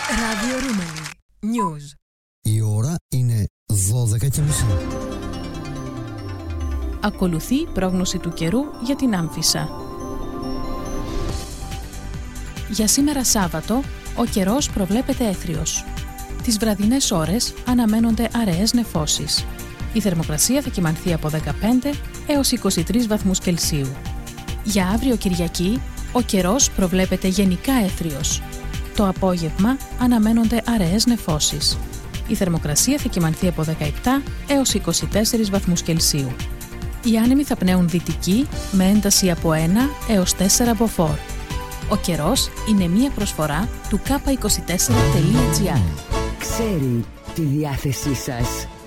Ραδιορούμενη News. Η ώρα είναι 12:30. Ακολουθεί πρόγνωση του καιρού για την Άμφισσα. Για σήμερα Σάββατο, ο καιρός προβλέπεται έθριος. Τις βραδινές ώρες αναμένονται αραιές νεφώσεις. Η θερμοκρασία θα κυμανθεί από 15 έως 23 βαθμούς Κελσίου. Για αύριο Κυριακή, ο καιρός προβλέπεται γενικά έθριος. Το απόγευμα αναμένονται αραιές νεφώσεις. Η θερμοκρασία θα κυμανθεί από 17 έως 24 βαθμούς Κελσίου. Οι άνεμοι θα πνέουν δυτικοί με ένταση από 1 έως 4 μποφόρ. Ο καιρός είναι μία προσφορά του K24.gr. Ξέρει τη διάθεσή σας.